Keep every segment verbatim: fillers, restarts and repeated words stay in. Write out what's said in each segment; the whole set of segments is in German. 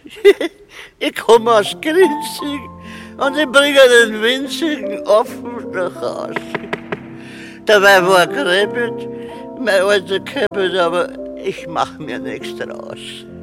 Ich komme aus Grinzig und ich bringe den winzigen Apfel nach Hause. Dabei war gereppelt, mein alter Käppelt, aber ich mach mir nichts draus.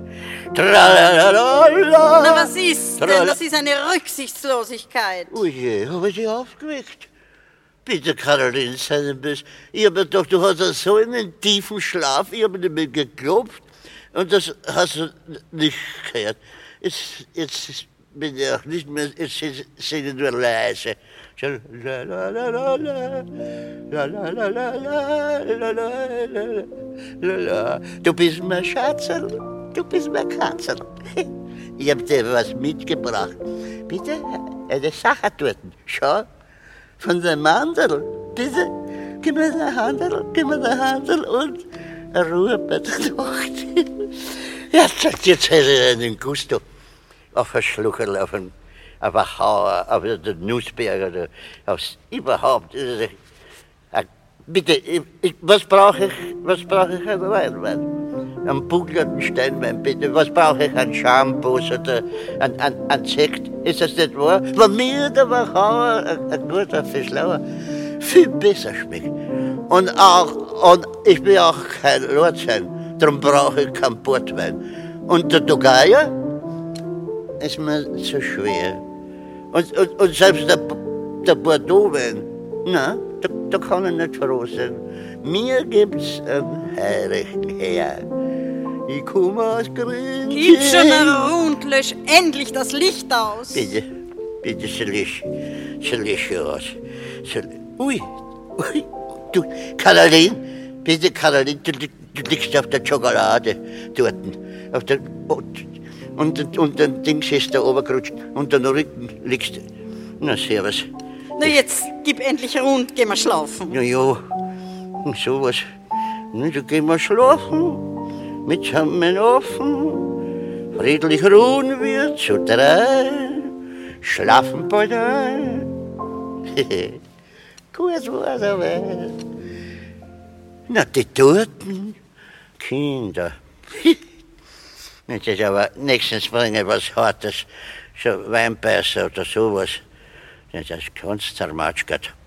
Tralalala. Na, was ist denn? Das ist eine Rücksichtslosigkeit. Oh je, habe ich dich aufgeweckt? Bitte, Caroline, sei nicht böse. Ich hab mir gedacht, du hast so einen tiefen Schlaf, ich habe nicht mehr geklopft und das hast du nicht gehört. Jetzt, jetzt bin ich auch nicht mehr, jetzt singe ich nur leise. La la la la la, la la la la la, la la la. Du bist mein Schatzerl, du bist mein Katzerl. Ich hab dir was mitgebracht. Bitte, eine Sache dort. Schau, von dem Mandel. Bitte, gib mir eine Handel, gib mir eine Handel und eine Ruhe bei der Nacht. Ja, jetzt hätte ich einen Gusto auf ein Schluckerl, auf ein auf ein Hauer, auf den Nussberg oder aufs überhaupt. Äh, bitte, ich, ich, was brauche ich, was brauche ich an Weinwein? Einen bugelnden Steinwein, bitte. Was brauche ich an Shampoos oder an, an, an Sekt? Ist das nicht wahr? Wenn mir der Wachauer, ein, ein guter Fischlauer, viel besser schmeckt. Und auch, und ich will auch kein Lord sein, darum brauche ich keinen Portwein. Und der Togaya ist mir zu schwer. Und, und, und selbst der, der Bordeaux-Wein, na, da, da kann ich nicht froh sein. Mir gibt's einen heirigen Herr. Ich komme aus Grün. Gib schon eine und lösch endlich das Licht aus. Bitte, bitte, so lösch, so lösch aus. So, ui, ui, du, Caroline, bitte, Caroline, du, du liegst auf der Schokolade dort, auf der... Und, Und, und dann Dings ist da oben gerutscht und dann Rücken liegst. Na, servus. Na, jetzt gib endlich rund, geh mal schlafen. Na ja, sowas. Na, da gehen wir schlafen, mit Schammen offen. Friedlich ruhen wir zu drei, schlafen bald ein. Gut war's aber. Na, die toten Kinder. Nicht jetzt aber nächstens bringen was Hartes, so Weinbeißer oder sowas. Das kannst du zermatschert.